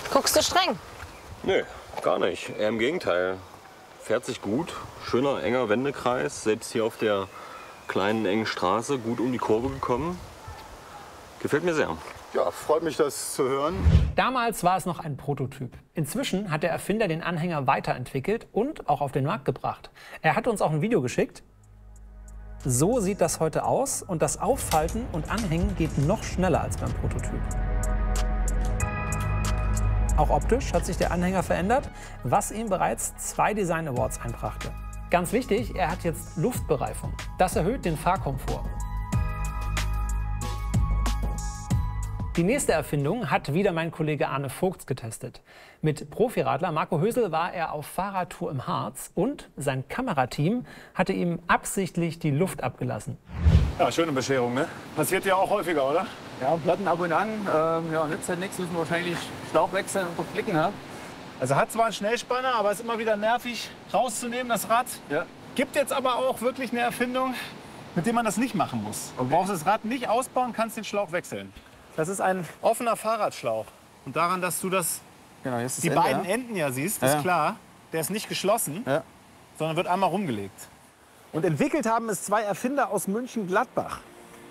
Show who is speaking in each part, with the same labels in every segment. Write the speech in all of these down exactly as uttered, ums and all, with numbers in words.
Speaker 1: Guckst du streng?
Speaker 2: Nö, gar nicht. Eher im Gegenteil. Fährt sich gut, schöner, enger Wendekreis. Selbst hier auf der kleinen, engen Straße gut um die Kurve gekommen. Gefällt mir sehr.
Speaker 3: Ja, freut mich, das zu hören.
Speaker 4: Damals war es noch ein Prototyp. Inzwischen hat der Erfinder den Anhänger weiterentwickelt und auch auf den Markt gebracht. Er hat uns auch ein Video geschickt. So sieht das heute aus und das Auffalten und Anhängen geht noch schneller als beim Prototyp. Auch optisch hat sich der Anhänger verändert, was ihm bereits zwei Design Awards einbrachte. Ganz wichtig, er hat jetzt Luftbereifung. Das erhöht den Fahrkomfort. Die nächste Erfindung hat wieder mein Kollege Arne Vogts getestet. Mit Profiradler Marco Hösel war er auf Fahrradtour im Harz und sein Kamerateam hatte ihm absichtlich die Luft abgelassen.
Speaker 3: Ja, schöne Bescherung, ne? Passiert ja auch häufiger, oder?
Speaker 5: Ja, Platten ab und an. Ähm, ja, nützt halt nichts, müssen wir wahrscheinlich Schlauch wechseln und flicken. Ja?
Speaker 3: Also hat zwar einen Schnellspanner, aber ist immer wieder nervig rauszunehmen, das Rad.
Speaker 5: Ja.
Speaker 3: Gibt jetzt aber auch wirklich eine Erfindung, mit der man das nicht machen muss. Du brauchst das Rad nicht ausbauen, kannst den Schlauch wechseln. Das ist ein offener Fahrradschlauch. Und daran, dass du das,
Speaker 5: Genau, hier ist das
Speaker 3: die
Speaker 5: Ende,
Speaker 3: beiden
Speaker 5: ja.
Speaker 3: Enden ja siehst,
Speaker 5: Ja.
Speaker 3: ist klar, der ist nicht geschlossen,
Speaker 5: Ja.
Speaker 3: sondern wird einmal rumgelegt. Und entwickelt haben es zwei Erfinder aus München-Gladbach.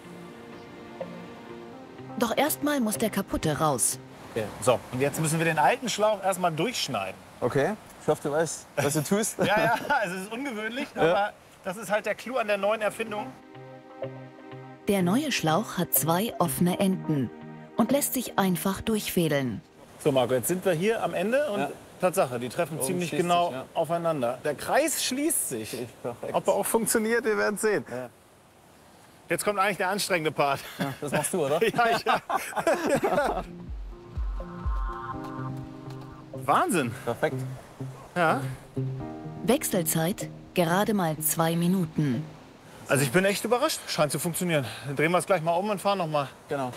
Speaker 6: Doch erstmal muss der kaputte raus.
Speaker 3: Okay. So, und jetzt müssen wir den alten Schlauch erstmal durchschneiden.
Speaker 5: Okay, ich hoffe, du weißt, was du tust.
Speaker 3: Ja, ja, also es ist ungewöhnlich, aber das ist halt der Clou an der neuen Erfindung.
Speaker 6: Der neue Schlauch hat zwei offene Enden und lässt sich einfach durchfädeln.
Speaker 3: So, Marco, jetzt sind wir hier am Ende und
Speaker 5: Ja.
Speaker 3: Tatsache, die treffen
Speaker 5: Oben
Speaker 3: ziemlich
Speaker 5: schließt
Speaker 3: genau
Speaker 5: sich, ja.
Speaker 3: aufeinander. Der Kreis schließt sich.
Speaker 5: Perfekt.
Speaker 3: Ob er auch funktioniert, wir werden sehen.
Speaker 5: Ja.
Speaker 3: Jetzt kommt eigentlich der anstrengende Part.
Speaker 5: Ja, das machst du, oder?
Speaker 3: Ja, ich, ja. Wahnsinn.
Speaker 5: Perfekt.
Speaker 3: Ja.
Speaker 6: Wechselzeit gerade mal zwei Minuten.
Speaker 3: Also ich bin echt überrascht. Scheint zu funktionieren. Dann drehen wir es gleich mal um und fahren noch mal.
Speaker 5: Genau.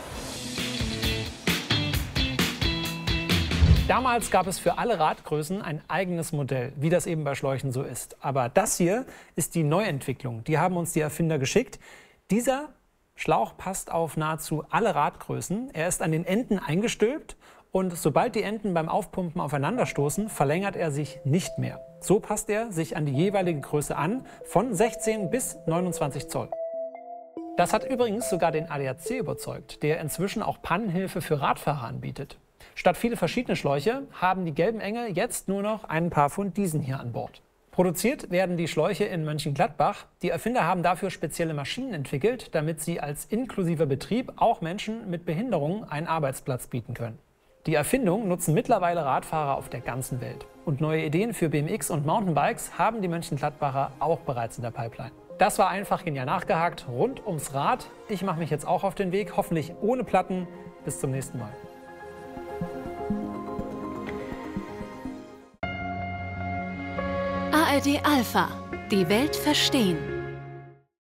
Speaker 4: Damals gab es für alle Radgrößen ein eigenes Modell, wie das eben bei Schläuchen so ist. Aber das hier ist die Neuentwicklung. Die haben uns die Erfinder geschickt. Dieser Schlauch passt auf nahezu alle Radgrößen. Er ist an den Enden eingestülpt und sobald die Enden beim Aufpumpen aufeinanderstoßen, verlängert er sich nicht mehr. So passt er sich an die jeweilige Größe an, von sechzehn bis neunundzwanzig Zoll. Das hat übrigens sogar den A D A C überzeugt, der inzwischen auch Pannenhilfe für Radfahrer anbietet. Statt viele verschiedene Schläuche haben die gelben Engel jetzt nur noch ein paar von diesen hier an Bord. Produziert werden die Schläuche in Mönchengladbach. Die Erfinder haben dafür spezielle Maschinen entwickelt, damit sie als inklusiver Betrieb auch Menschen mit Behinderungen einen Arbeitsplatz bieten können. Die Erfindung nutzen mittlerweile Radfahrer auf der ganzen Welt. Und neue Ideen für B M X und Mountainbikes haben die Mönchengladbacher auch bereits in der Pipeline. Das war einfach genial nachgehakt rund ums Rad. Ich mache mich jetzt auch auf den Weg, hoffentlich ohne Platten. Bis zum nächsten Mal.
Speaker 7: A R D Alpha. Die Welt verstehen.